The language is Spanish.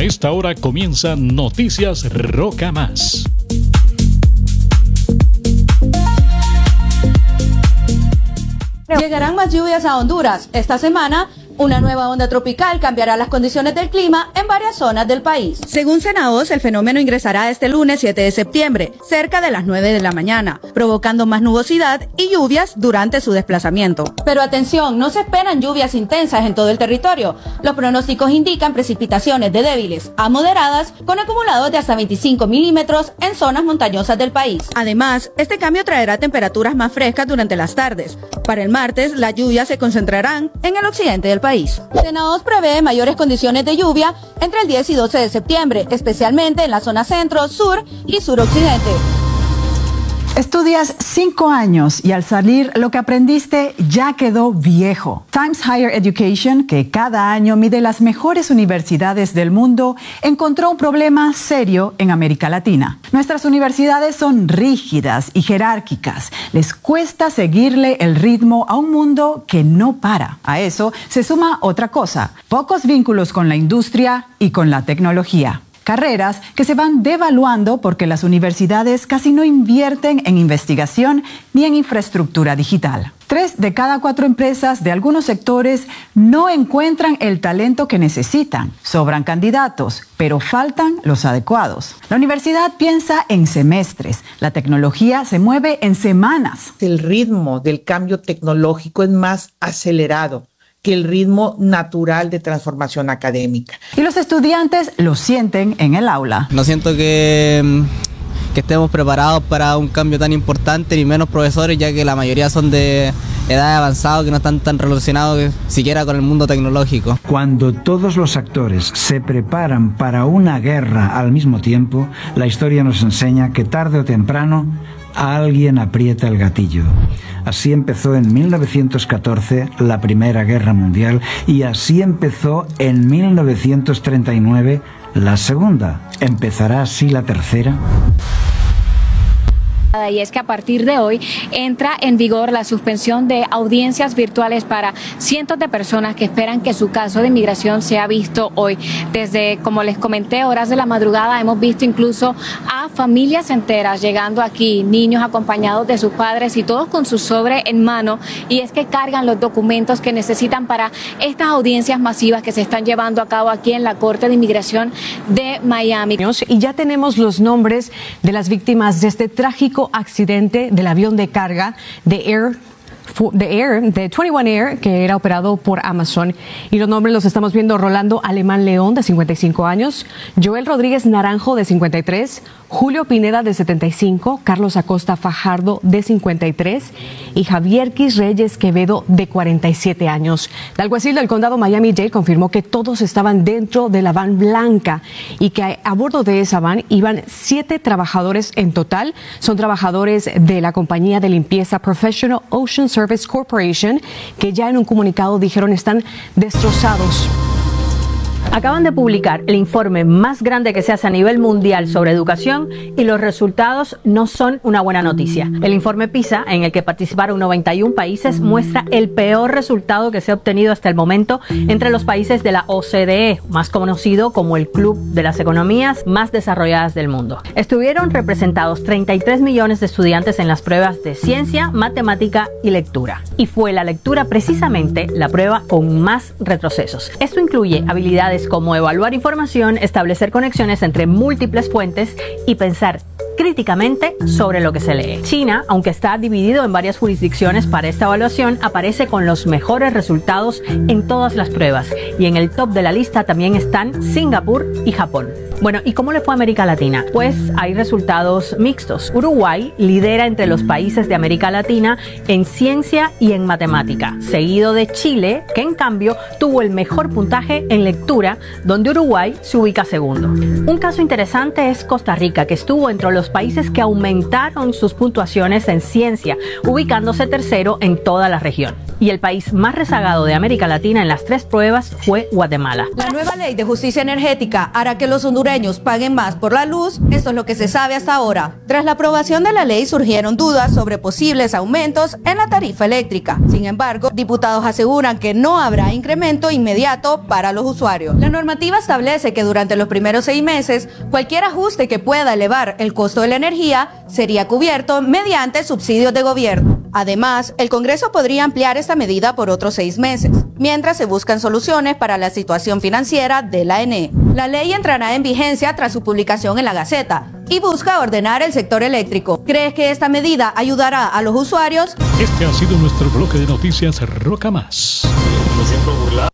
esta hora comienza Noticias Roca Más. Llegarán más lluvias a Honduras. Esta semana, una nueva onda tropical cambiará las condiciones del clima en varias zonas del país. Según Cenaos, el fenómeno ingresará este lunes 7 de septiembre, cerca de las 9 de la mañana, provocando más nubosidad y lluvias durante su desplazamiento. Pero atención, no se esperan lluvias intensas en todo el territorio. Los pronósticos indican precipitaciones de débiles a moderadas, con acumulados de hasta 25 milímetros en zonas montañosas del país. Además, este cambio traerá temperaturas más frescas durante las tardes. Para el martes, las lluvias se concentrarán en el occidente del país. Cenaos prevé mayores condiciones de lluvia entre el 10 y 12 de septiembre, especialmente en la zona centro, sur y suroccidente. Estudias 5 años y al salir lo que aprendiste ya quedó viejo. Times Higher Education, que cada año mide las mejores universidades del mundo, encontró un problema serio en América Latina. Nuestras universidades son rígidas y jerárquicas. Les cuesta seguirle el ritmo a un mundo que no para. A eso se suma otra cosa: pocos vínculos con la industria y con la tecnología. Carreras que se van devaluando porque las universidades casi no invierten en investigación ni en infraestructura digital. 3 de cada 4 empresas de algunos sectores no encuentran el talento que necesitan. Sobran candidatos, pero faltan los adecuados. La universidad piensa en semestres. La tecnología se mueve en semanas. El ritmo del cambio tecnológico es más acelerado que el ritmo natural de transformación académica. Y los estudiantes lo sienten en el aula. No siento que estemos preparados para un cambio tan importante, ni menos profesores, ya que la mayoría son de edad avanzada, que no están tan relacionados siquiera con el mundo tecnológico. Cuando todos los actores se preparan para una guerra al mismo tiempo, la historia nos enseña que tarde o temprano alguien aprieta el gatillo. Así empezó en 1914 la Primera Guerra Mundial y así empezó en 1939 la Segunda. ¿Empezará así la Tercera? Y es que a partir de hoy entra en vigor la suspensión de audiencias virtuales para cientos de personas que esperan que su caso de inmigración sea visto hoy. Desde, como les comenté, horas de la madrugada hemos visto incluso a familias enteras llegando aquí, niños acompañados de sus padres y todos con su sobre en mano, y es que cargan los documentos que necesitan para estas audiencias masivas que se están llevando a cabo aquí en la Corte de Inmigración de Miami. Y ya tenemos los nombres de las víctimas de este trágico accidente del avión de carga de 21 Air, que era operado por Amazon. Y los nombres los estamos viendo: Rolando Alemán León, de 55 años, Joel Rodríguez Naranjo, de 53, Julio Pineda, de 75, Carlos Acosta Fajardo, de 53, y Javier Quis Reyes Quevedo, de 47 años. El alguacil del condado Miami-Dade confirmó que todos estaban dentro de la van blanca y que a bordo de esa van iban 7 trabajadores en total. Son trabajadores de la compañía de limpieza Professional Ocean Service Corporation, que ya en un comunicado dijeron están destrozados. Acaban de publicar el informe más grande que se hace a nivel mundial sobre educación y los resultados no son una buena noticia. El informe PISA, en el que participaron 91 países, muestra el peor resultado que se ha obtenido hasta el momento entre los países de la OCDE, más conocido como el Club de las Economías Más Desarrolladas del Mundo. Estuvieron representados 33 millones de estudiantes en las pruebas de ciencia, matemática y lectura. Y fue la lectura precisamente la prueba con más retrocesos. Esto incluye habilidades como evaluar información, establecer conexiones entre múltiples fuentes y pensar críticamente sobre lo que se lee. China, aunque está dividido en varias jurisdicciones para esta evaluación, aparece con los mejores resultados en todas las pruebas, y en el top de la lista también están Singapur y Japón. Bueno, ¿y cómo le fue a América Latina? Pues hay resultados mixtos. Uruguay lidera entre los países de América Latina en ciencia y en matemática, seguido de Chile, que en cambio tuvo el mejor puntaje en lectura, donde Uruguay se ubica segundo. Un caso interesante es Costa Rica, que estuvo entre los países que aumentaron sus puntuaciones en ciencia, ubicándose tercero en toda la región. y el país más rezagado de América Latina en las 3 pruebas fue Guatemala. La nueva ley de justicia energética hará que los hondureños paguen más por la luz. Esto es lo que se sabe hasta ahora. Tras la aprobación de la ley surgieron dudas sobre posibles aumentos en la tarifa eléctrica. Sin embargo, diputados aseguran que no habrá incremento inmediato para los usuarios. La normativa establece que durante los primeros 6 meses, cualquier ajuste que pueda elevar el costo de la energía sería cubierto mediante subsidios de gobierno. Además, el Congreso podría ampliar esta medida por otros 6 meses, mientras se buscan soluciones para la situación financiera de la ENE. La ley entrará en vigencia tras su publicación en la Gaceta y busca ordenar el sector eléctrico. ¿Crees que esta medida ayudará a los usuarios? Este ha sido nuestro bloque de noticias Roca Más. Me siento burlado.